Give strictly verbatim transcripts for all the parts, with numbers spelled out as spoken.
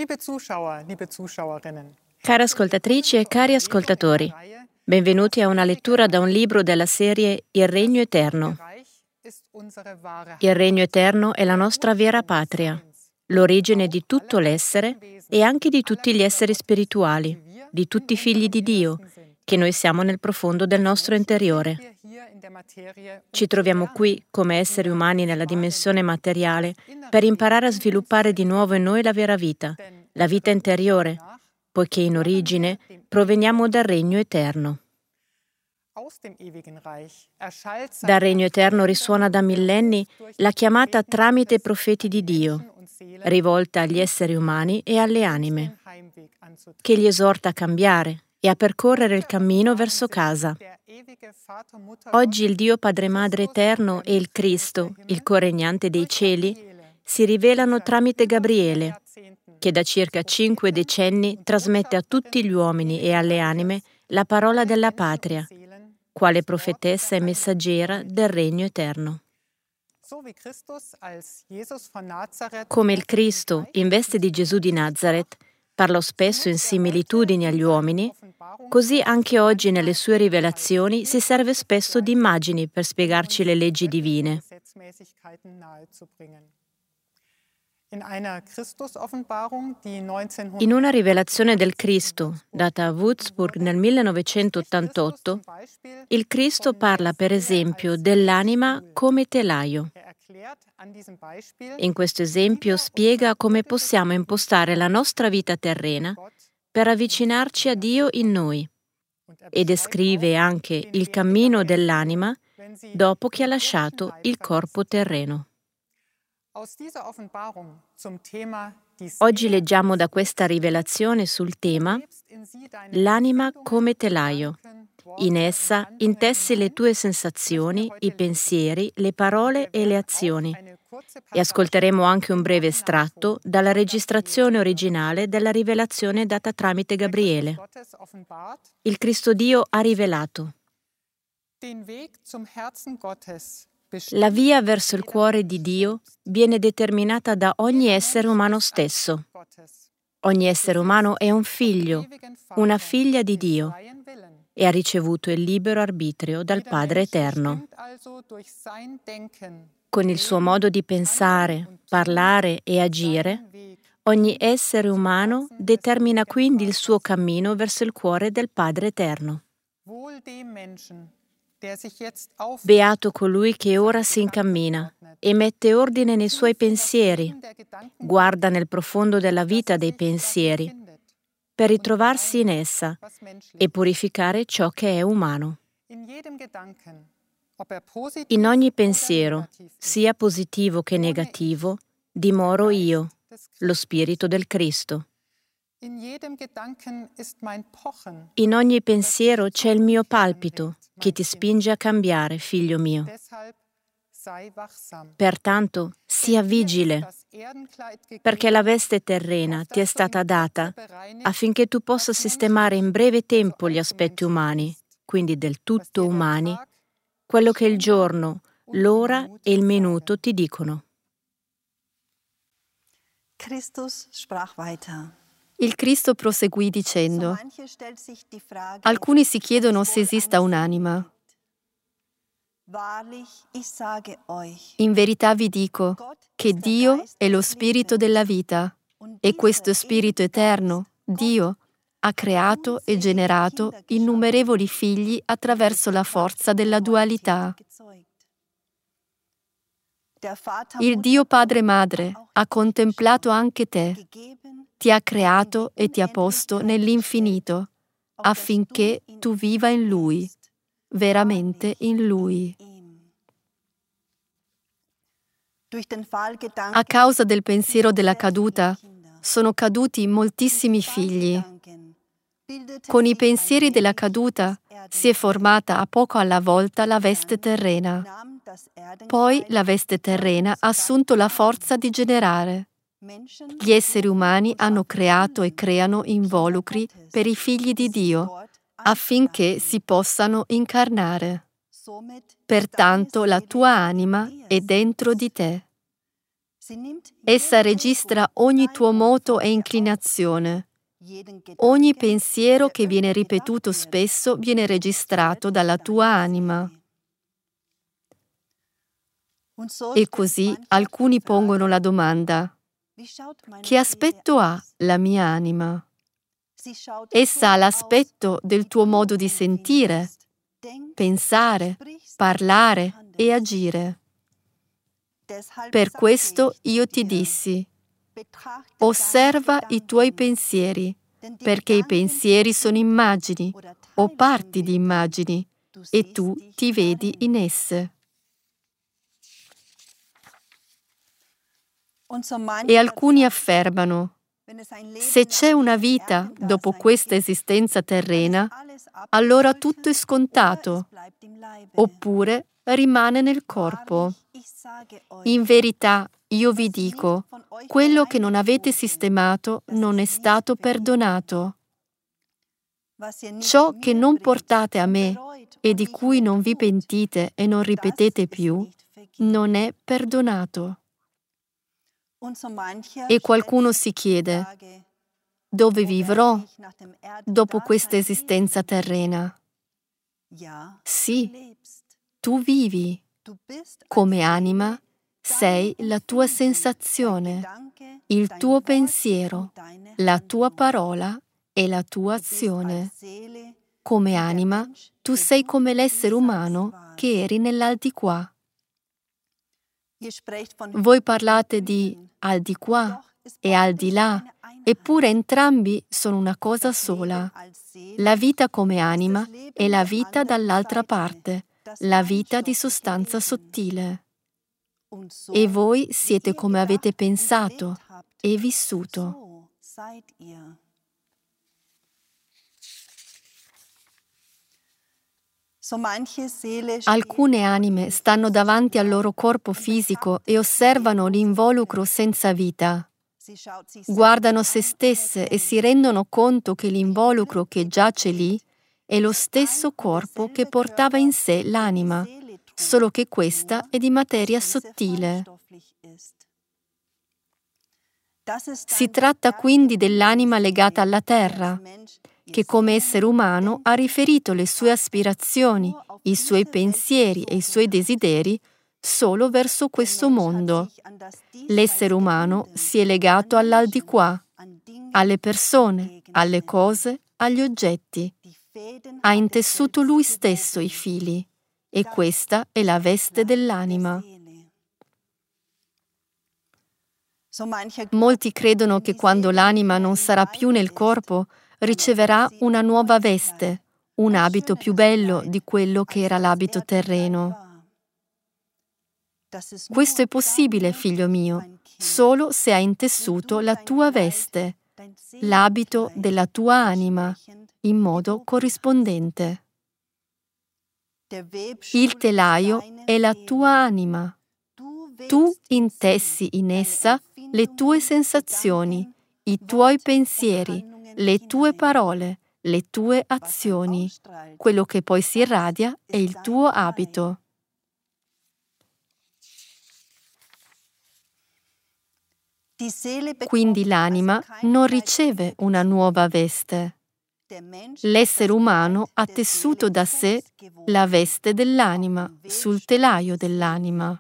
Liebe Zuschauer, liebe Zuschauerinnen. Care ascoltatrici e cari ascoltatori, benvenuti a una lettura da un libro della serie Il Regno Eterno. Il Regno Eterno è la nostra vera patria, l'origine di tutto l'essere e anche di tutti gli esseri spirituali, di tutti i figli di Dio, che noi siamo nel profondo del nostro interiore. Ci troviamo qui come esseri umani nella dimensione materiale per imparare a sviluppare di nuovo in noi la vera vita, la vita interiore, poiché in origine proveniamo dal Regno Eterno. Dal Regno Eterno risuona da millenni la chiamata tramite profeti di Dio, rivolta agli esseri umani e alle anime, che li esorta a cambiare e a percorrere il cammino verso casa. Oggi il Dio Padre Madre Eterno e il Cristo, il coregnante dei cieli, si rivelano tramite Gabriele, che da circa cinque decenni trasmette a tutti gli uomini e alle anime la parola della patria, quale profetessa e messaggera del Regno Eterno. Come il Cristo, in veste di Gesù di Nazaret, parlò spesso in similitudini agli uomini, così anche oggi nelle sue rivelazioni si serve spesso di immagini per spiegarci le leggi divine. In una rivelazione del Cristo, data a Würzburg nel millenovecentottantotto, il Cristo parla per esempio dell'anima come telaio. In questo esempio spiega come possiamo impostare la nostra vita terrena per avvicinarci a Dio in noi e descrive anche il cammino dell'anima dopo che ha lasciato il corpo terreno. Oggi leggiamo da questa rivelazione sul tema l'anima come telaio. In essa intessi le tue sensazioni, i pensieri, le parole e le azioni. E ascolteremo anche un breve estratto dalla registrazione originale della rivelazione data tramite Gabriele. Il Cristo Dio ha rivelato: la via verso il cuore di Dio viene determinata da ogni essere umano stesso. Ogni essere umano è un figlio, una figlia di Dio, e ha ricevuto il libero arbitrio dal Padre Eterno. Con il suo modo di pensare, parlare e agire, ogni essere umano determina quindi il suo cammino verso il cuore del Padre Eterno. Beato colui che ora si incammina e mette ordine nei suoi pensieri, guarda nel profondo della vita dei pensieri, per ritrovarsi in essa e purificare ciò che è umano. In ogni pensiero, sia positivo che negativo, dimoro io, lo Spirito del Cristo. In ogni pensiero c'è il mio palpito che ti spinge a cambiare, figlio mio. Pertanto, sia vigile, perché la veste terrena ti è stata data affinché tu possa sistemare in breve tempo gli aspetti umani, quindi del tutto umani, quello che il giorno, l'ora e il minuto ti dicono. Il Cristo proseguì dicendo: alcuni si chiedono se esista un'anima. In verità vi dico che Dio è lo Spirito della vita e questo Spirito eterno, Dio, ha creato e generato innumerevoli figli attraverso la forza della dualità. Il Dio Padre e Madre ha contemplato anche te, ti ha creato e ti ha posto nell'infinito, affinché tu viva in Lui, veramente in Lui. A causa del pensiero della caduta, sono caduti moltissimi figli. Con i pensieri della caduta si è formata a poco alla volta la veste terrena. Poi la veste terrena ha assunto la forza di generare. Gli esseri umani hanno creato e creano involucri per i figli di Dio, affinché si possano incarnare. Pertanto la tua anima è dentro di te. Essa registra ogni tuo moto e inclinazione. Ogni pensiero che viene ripetuto spesso viene registrato dalla tua anima. E così alcuni pongono la domanda: che aspetto ha la mia anima? Essa ha l'aspetto del tuo modo di sentire, pensare, parlare e agire. Per questo io ti dissi: osserva i tuoi pensieri, perché i pensieri sono immagini o parti di immagini, e tu ti vedi in esse. E alcuni affermano: se c'è una vita dopo questa esistenza terrena, allora tutto è scontato, oppure rimane nel corpo. In verità, io vi dico, quello che non avete sistemato non è stato perdonato. Ciò che non portate a me e di cui non vi pentite e non ripetete più, non è perdonato. E qualcuno si chiede: dove vivrò dopo questa esistenza terrena? Sì, tu vivi. Come anima sei la tua sensazione, il tuo pensiero, la tua parola e la tua azione. Come anima, tu sei come l'essere umano che eri nell'aldiquà. Voi parlate di al di qua e al di là, eppure entrambi sono una cosa sola. La vita come anima e la vita dall'altra parte, la vita di sostanza sottile. E voi siete come avete pensato e vissuto. Alcune anime stanno davanti al loro corpo fisico e osservano l'involucro senza vita. Guardano se stesse e si rendono conto che l'involucro che giace lì è lo stesso corpo che portava in sé l'anima, solo che questa è di materia sottile. Si tratta quindi dell'anima legata alla terra, che come essere umano ha riferito le sue aspirazioni, i suoi pensieri e i suoi desideri solo verso questo mondo. L'essere umano si è legato all'aldilà, alle persone, alle cose, agli oggetti. Ha intessuto lui stesso i fili, e questa è la veste dell'anima. Molti credono che quando l'anima non sarà più nel corpo, riceverà una nuova veste, un abito più bello di quello che era l'abito terreno. Questo è possibile, figlio mio, solo se hai intessuto la tua veste, l'abito della tua anima, in modo corrispondente. Il telaio è la tua anima. Tu intessi in essa le tue sensazioni, i tuoi pensieri, le tue parole, le tue azioni. Quello che poi si irradia è il tuo abito. Quindi l'anima non riceve una nuova veste. L'essere umano ha tessuto da sé la veste dell'anima sul telaio dell'anima.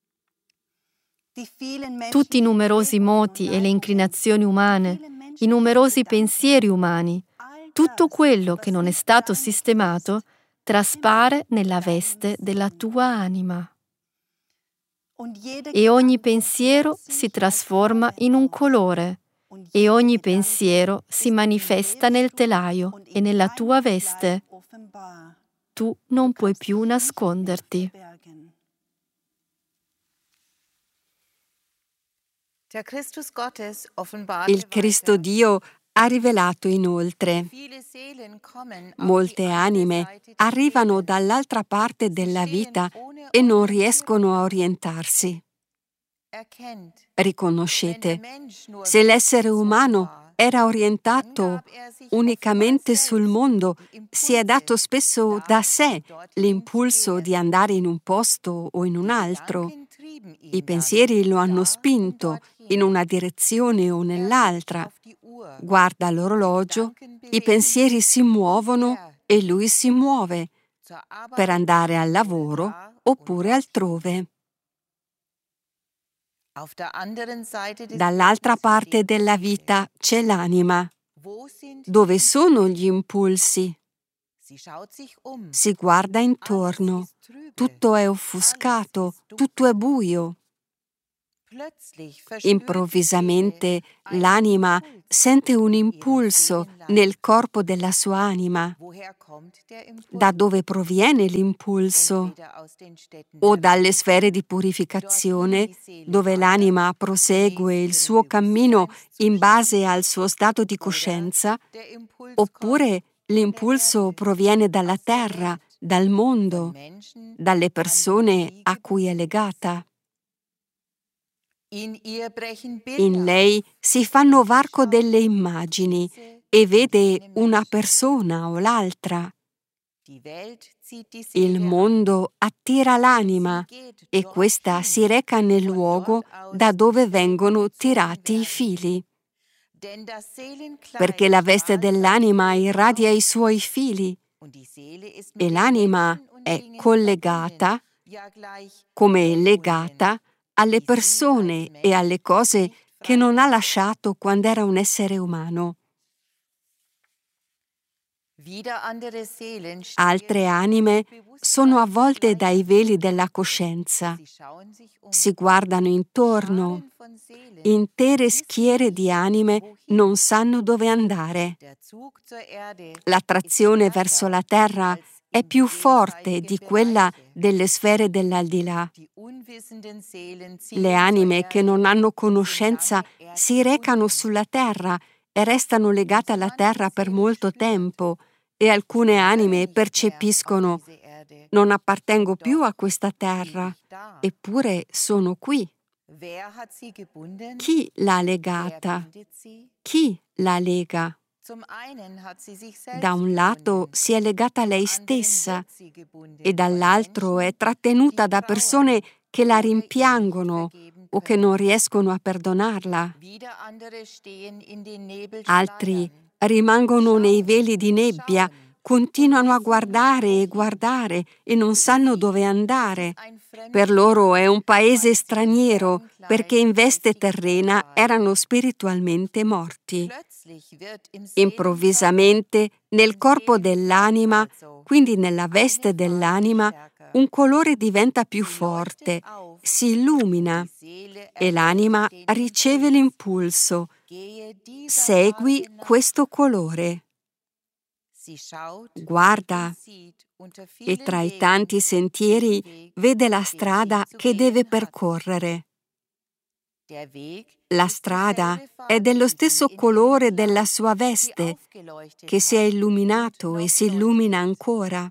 Tutti i numerosi moti e le inclinazioni umane, i numerosi pensieri umani, tutto quello che non è stato sistemato traspare nella veste della tua anima. E ogni pensiero si trasforma in un colore, e ogni pensiero si manifesta nel telaio e nella tua veste. Tu non puoi più nasconderti. Il Cristo Dio ha rivelato inoltre: molte anime arrivano dall'altra parte della vita e non riescono a orientarsi. Riconoscete, se l'essere umano era orientato unicamente sul mondo, si è dato spesso da sé l'impulso di andare in un posto o in un altro. I pensieri lo hanno spinto in una direzione o nell'altra. Guarda l'orologio, i pensieri si muovono e lui si muove per andare al lavoro oppure altrove. Dall'altra parte della vita c'è l'anima. Dove sono gli impulsi? Si guarda intorno. Tutto è offuscato, tutto è buio. Improvvisamente l'anima sente un impulso nel corpo della sua anima. Da dove proviene l'impulso? O dalle sfere di purificazione, dove l'anima prosegue il suo cammino in base al suo stato di coscienza, oppure l'impulso proviene dalla terra, dal mondo, dalle persone a cui è legata. In lei si fanno varco delle immagini e vede una persona o l'altra. Il mondo attira l'anima e questa si reca nel luogo da dove vengono tirati i fili. Perché la veste dell'anima irradia i suoi fili e l'anima è collegata, come legata, alle persone e alle cose che non ha lasciato quando era un essere umano. Altre anime sono avvolte dai veli della coscienza. Si guardano intorno. Intere schiere di anime non sanno dove andare. L'attrazione verso la terra è più forte di quella delle sfere dell'aldilà. Le anime che non hanno conoscenza si recano sulla terra e restano legate alla terra per molto tempo, e alcune anime percepiscono: non appartengo più a questa terra, eppure sono qui. Chi l'ha legata? Chi la lega? Da un lato si è legata a lei stessa e dall'altro è trattenuta da persone che la rimpiangono o che non riescono a perdonarla. Altri rimangono nei veli di nebbia, continuano a guardare e guardare e non sanno dove andare. Per loro è un paese straniero, perché in veste terrena erano spiritualmente morti. Improvvisamente, nel corpo dell'anima, quindi nella veste dell'anima, un colore diventa più forte, si illumina e l'anima riceve l'impulso: segui questo colore. Guarda e tra i tanti sentieri vede la strada che deve percorrere. La strada è dello stesso colore della sua veste, che si è illuminato e si illumina ancora.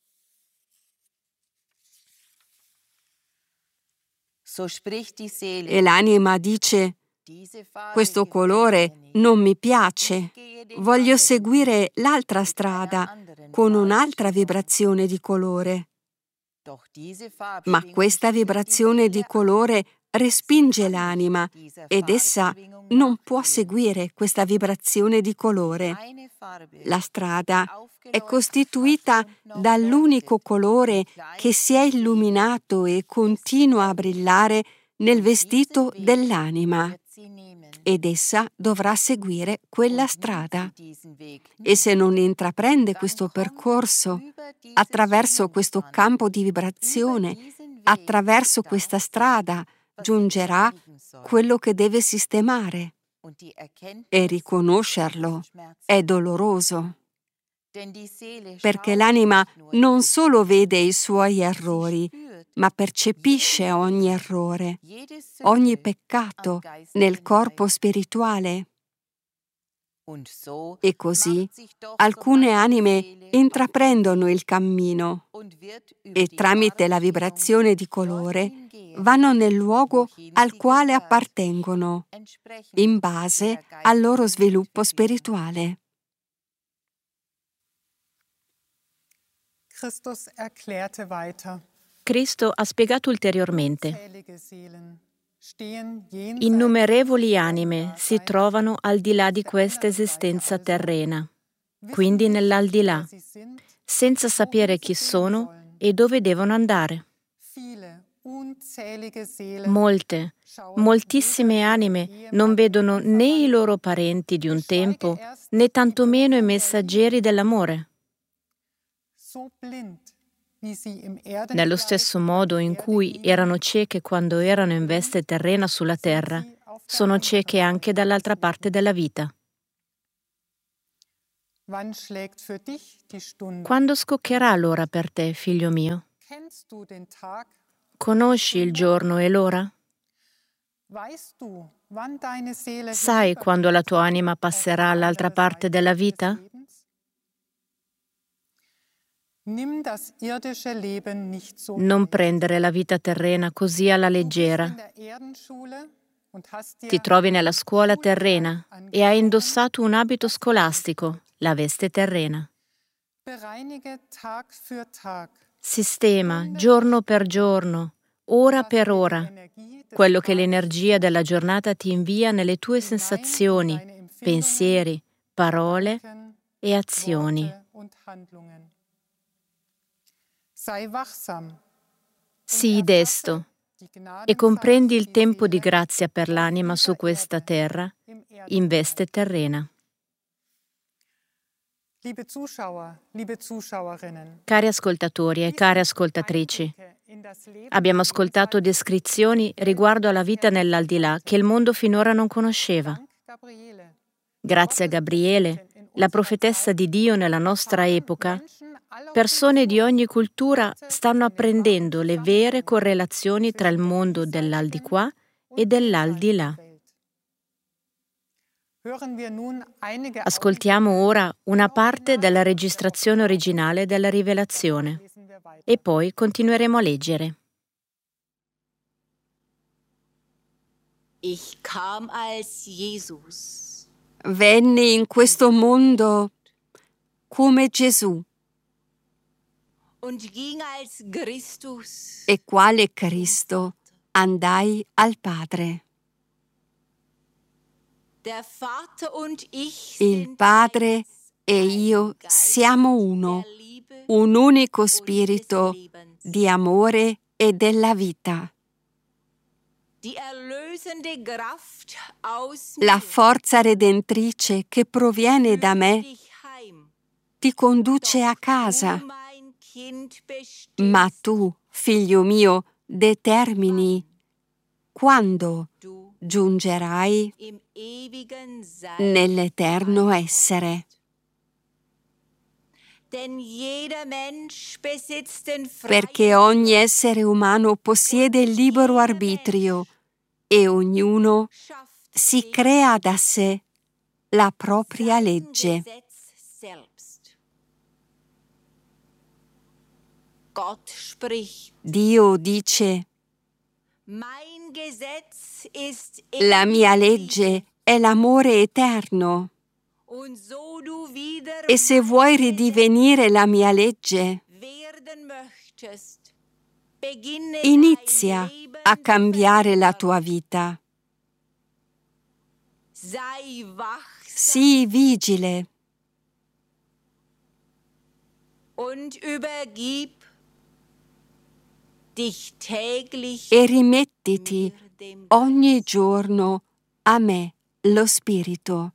E l'anima dice: questo colore non mi piace, voglio seguire l'altra strada con un'altra vibrazione di colore. Ma questa vibrazione di colore respinge l'anima ed essa non può seguire questa vibrazione di colore. La strada è costituita dall'unico colore che si è illuminato e continua a brillare nel vestito dell'anima, ed essa dovrà seguire quella strada. E se non intraprende questo percorso, attraverso questo campo di vibrazione, attraverso questa strada, giungerà quello che deve sistemare. E riconoscerlo è doloroso, perché l'anima non solo vede i suoi errori, ma percepisce ogni errore, ogni peccato nel corpo spirituale. E così alcune anime intraprendono il cammino e tramite la vibrazione di colore vanno nel luogo al quale appartengono, in base al loro sviluppo spirituale. Christus erklärte weiter: Cristo ha spiegato ulteriormente: innumerevoli anime si trovano al di là di questa esistenza terrena, quindi nell'aldilà, senza sapere chi sono e dove devono andare. Molte, moltissime anime non vedono né i loro parenti di un tempo, né tantomeno i messaggeri dell'amore. Nello stesso modo in cui erano cieche quando erano in veste terrena sulla terra, sono cieche anche dall'altra parte della vita. Quando scoccherà l'ora per te, figlio mio? Conosci il giorno e l'ora? Sai quando la tua anima passerà all'altra parte della vita? Non prendere la vita terrena così alla leggera. Ti trovi nella scuola terrena e hai indossato un abito scolastico, la veste terrena. Sistema, giorno per giorno, ora per ora, quello che l'energia della giornata ti invia nelle tue sensazioni, pensieri, parole e azioni. Sii desto e comprendi il tempo di grazia per l'anima su questa terra, in veste terrena. Cari ascoltatori e care ascoltatrici, abbiamo ascoltato descrizioni riguardo alla vita nell'aldilà che il mondo finora non conosceva. Grazie a Gabriele, la profetessa di Dio nella nostra epoca, persone di ogni cultura stanno apprendendo le vere correlazioni tra il mondo dell'aldiquà e dell'aldilà. Ascoltiamo ora una parte della registrazione originale della Rivelazione e poi continueremo a leggere. Ich kam als Jesus. Venni in questo mondo come Gesù. Und ging als Christus. E quale Cristo andai al Padre. Der Vater und ich Il Padre e io siamo uno, un unico spirito di amore e della vita. La forza redentrice che proviene da me ti conduce a casa, ma tu, figlio mio, determini quando giungerai nell'eterno essere. Perché ogni essere umano possiede il libero arbitrio e ognuno si crea da sé la propria legge. Dio dice: la mia legge è l'amore eterno. E se vuoi ridivenire la mia legge, inizia a cambiare la tua vita. Sii vigile e rimettiti ogni giorno a me, lo Spirito.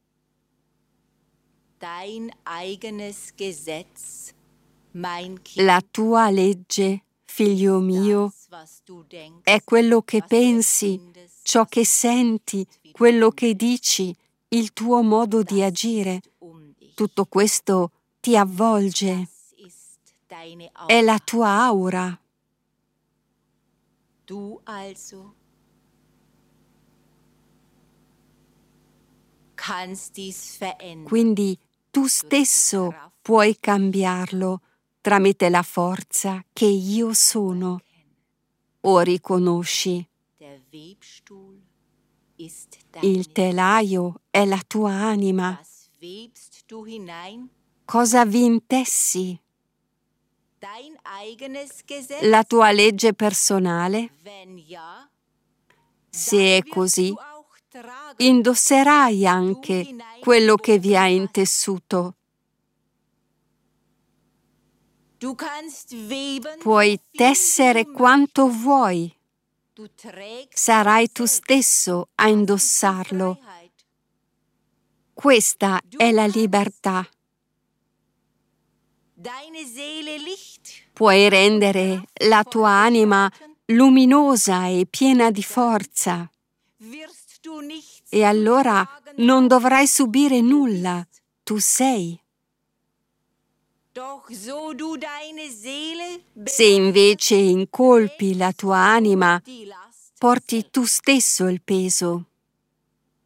La tua legge, figlio mio, è quello che pensi, ciò che senti, quello che dici, il tuo modo di agire. Tutto questo ti avvolge. È la tua aura. Du also kannst dies verändern. Quindi tu stesso puoi cambiarlo tramite la forza che io sono. O riconosci, il telaio è la tua anima. Cosa vi intessi? La tua legge personale? Se è così, indosserai anche quello che vi ha intessuto. Puoi tessere quanto vuoi. Sarai tu stesso a indossarlo. Questa è la libertà. Puoi rendere la tua anima luminosa e piena di forza. E allora non dovrai subire nulla. Tu sei. Se invece incolpi la tua anima, porti tu stesso il peso.